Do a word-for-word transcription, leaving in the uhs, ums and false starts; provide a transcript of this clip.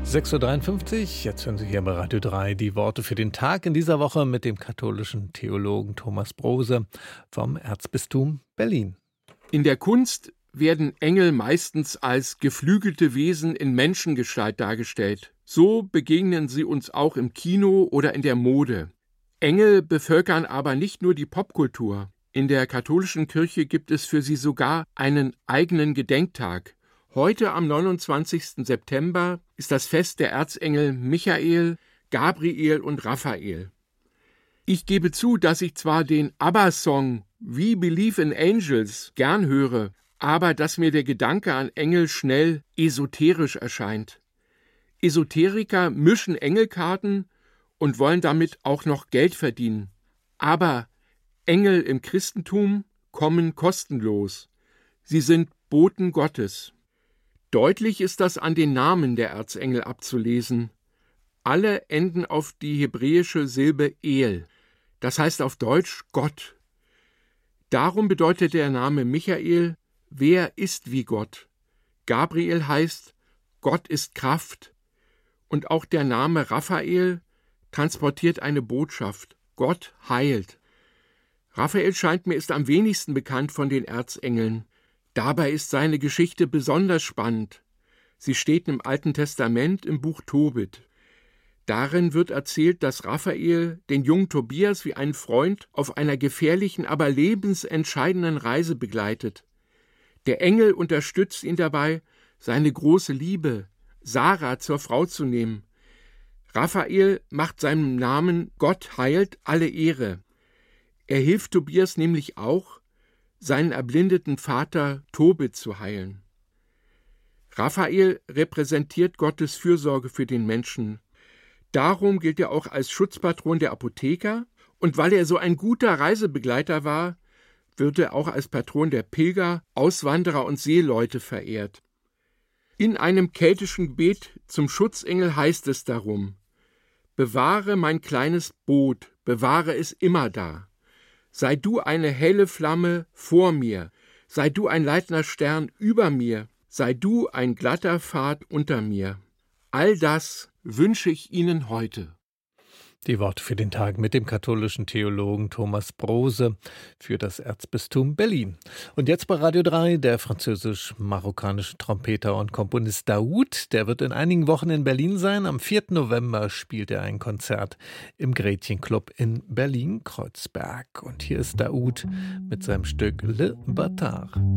sechs Uhr dreiundfünfzig, jetzt hören Sie hier bei Radio drei die Worte für den Tag in dieser Woche mit dem katholischen Theologen Thomas Brose vom Erzbistum Berlin. In der Kunst werden Engel meistens als geflügelte Wesen in Menschengestalt dargestellt. So begegnen sie uns auch im Kino oder in der Mode. Engel bevölkern aber nicht nur die Popkultur. In der katholischen Kirche gibt es für sie sogar einen eigenen Gedenktag. Heute am neunundzwanzigsten September ist das Fest der Erzengel Michael, Gabriel und Raphael. Ich gebe zu, dass ich zwar den ABBA-Song We Believe in Angels gern höre, aber dass mir der Gedanke an Engel schnell esoterisch erscheint. Esoteriker mischen Engelkarten und wollen damit auch noch Geld verdienen. Aber Engel im Christentum kommen kostenlos. Sie sind Boten Gottes. Deutlich ist das an den Namen der Erzengel abzulesen. Alle enden auf die hebräische Silbe El, das heißt auf Deutsch Gott. Darum bedeutet der Name Michael, wer ist wie Gott? Gabriel heißt, Gott ist Kraft. Und auch der Name Raphael transportiert eine Botschaft, Gott heilt. Raphael scheint mir ist am wenigsten bekannt von den Erzengeln. Dabei ist seine Geschichte besonders spannend. Sie steht im Alten Testament im Buch Tobit. Darin wird erzählt, dass Raphael den jungen Tobias wie einen Freund auf einer gefährlichen, aber lebensentscheidenden Reise begleitet. Der Engel unterstützt ihn dabei, seine große Liebe, Sarah, zur Frau zu nehmen. Raphael macht seinem Namen Gott heilt alle Ehre. Er hilft Tobias nämlich auch, seinen erblindeten Vater Tobit zu heilen. Raphael repräsentiert Gottes Fürsorge für den Menschen. Darum gilt er auch als Schutzpatron der Apotheker, und weil er so ein guter Reisebegleiter war, wird er auch als Patron der Pilger, Auswanderer und Seeleute verehrt. In einem keltischen Gebet zum Schutzengel heißt es darum: Bewahre mein kleines Boot, bewahre es immer da. Sei du eine helle Flamme vor mir, sei du ein leitender Stern über mir, sei du ein glatter Pfad unter mir. All das wünsche ich Ihnen heute. Die Worte für den Tag mit dem katholischen Theologen Thomas Brose für das Erzbistum Berlin. Und jetzt bei Radio drei der französisch-marokkanische Trompeter und Komponist Daoud. Der wird in einigen Wochen in Berlin sein. Am vierten November spielt er ein Konzert im Gretchenclub in Berlin-Kreuzberg. Und hier ist Daoud mit seinem Stück Le Bâtard.